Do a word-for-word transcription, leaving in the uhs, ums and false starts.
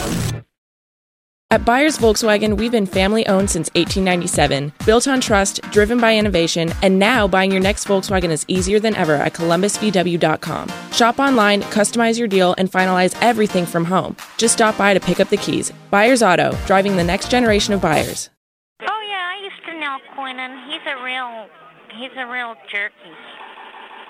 At Byers Volkswagen, we've been family-owned since eighteen ninety-seven, built on trust, driven by innovation, and now buying your next Volkswagen is easier than ever at columbus v w dot com. Shop online, customize your deal, and finalize everything from home. Just stop by to pick up the keys. Byers Auto, driving the next generation of buyers. Oh yeah, I used to know Quinnan. He's a real, he's a real jerky.